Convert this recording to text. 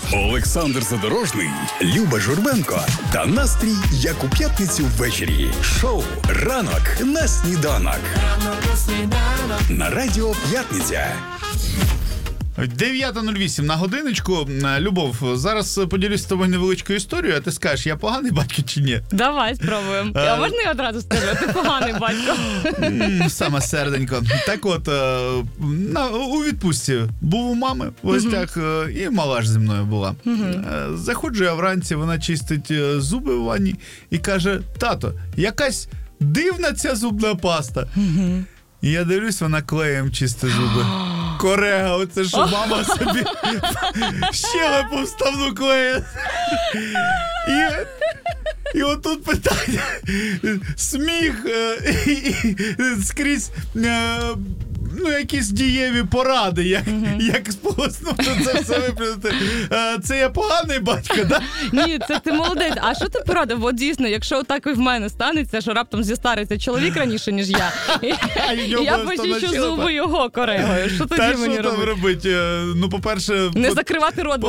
Олександр Задорожний, Люба Журбенко та настрій, як у п'ятницю ввечері. Шоу «Ранок на сніданок». На радіо «П'ятниця». 9:08 на годиночку. Любов, зараз поділюсь з тобою невеличкою історією, а ти скажеш, я поганий батько чи ні? Давай спробуємо. А можна я одразу скажу, ти поганий батько? Саме серденько. Так от, у відпустці був у мами в гостях, і мала ж зі мною була. Заходжу я вранці, вона чистить зуби в ванні і каже: тато, якась дивна ця зубна паста. І я дивлюсь, вона клеєм чистить зуби. Корега, оце що мама собі щелепу вставну клеє. І отут питання, сміх, і скрізь, якісь дієві поради, як сполоснути це все виплюнути. Це я поганий батько, так? Ні, це ти молодець. А що ти порадив? От дійсно, якщо так і в мене станеться, що раптом зістариться чоловік раніше, ніж я, і я почищу зуби його корегою. Що тоді мені робити? Та що там робити? Ну, по-перше... Не закривати рот,